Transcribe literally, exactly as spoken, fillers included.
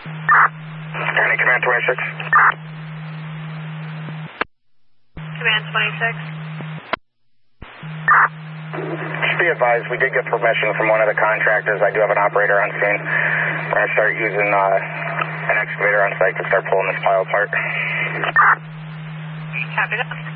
County Command twenty-six. Command twenty-six. Just be advised, we did get permission from one of the contractors. I do have an operator on scene. We're going to start using uh, an excavator on site to start pulling this pile apart. Copy that.